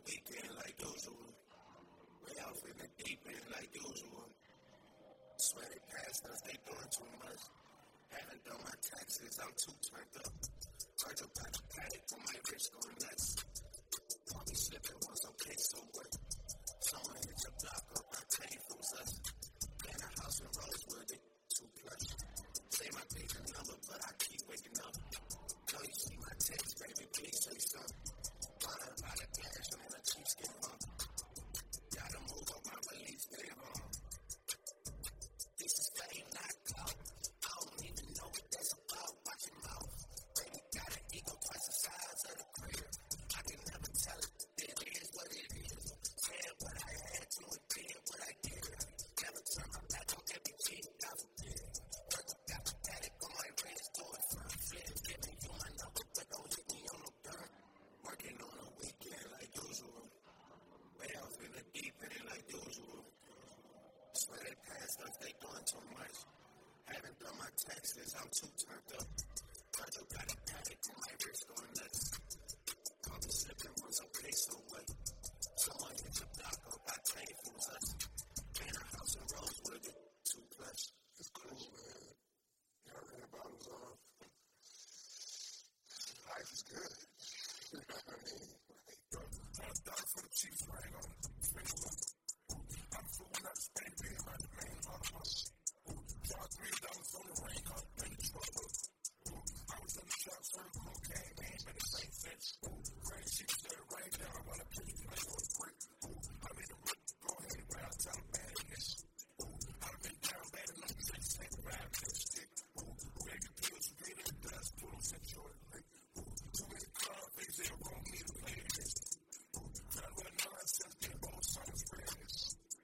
weekend like usual. Way off in the deep end like usual. Sweaty pastors, they doing too much. Haven't done my taxes, I'm too turned up. Virgil got a paddock on my wrist going nuts. Call me slipping once, okay, so what? Someone hit your block up, I tell you who's us. Ran a house in Rosewood, it too plush. Say my pager number, but I keep waking up. Know you see my text, baby, please say something. Bought a lot of cash, and the Chiefs get hung. Gotta move up my release, they wrong. This is fame, not clout. I don't even know what that's about. Watch your mouth. Baby got an ego twice the size of the crib. I can never tell it. It is what it is. Said what I had to and did what I did. Never turn my back on every cheat, God forbid. Virgil got the paddock on my wrist, do it for a flip. Giving you my number, but don't hit me on no dirt. Working on a weekend like usual. Way off in the deep end like usual. Swear they passed us, they doing too much. Haven't done my taxes, I'm too turned up. Virgil got a paddock on my wrist going nuts. Call me slipping once, okay, so what? Someone hit your block up, I tell you who's us. Ran a house in Rosewood, it too plush. It's cool, man. Y'all ran the bottles off. Life is good. You know what I mean? I'm down for the Chiefs, right on. I'm fooling out of Spain, being my domain, all the money. Draw $3 on the ring, I'm in the trouble. I was in the shop, serving cocaine, ain't been the same since.